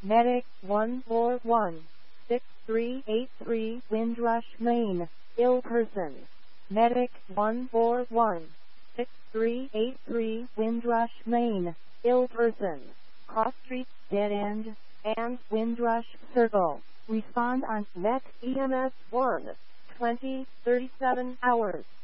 Medic 141, 6383 Windrush, Maine. Ill person. Medic 141, 6383 Windrush, Maine. Ill person. Cross Street, Dead End, and Windrush Circle. Respond on Met EMS 1, 20, 37 hours.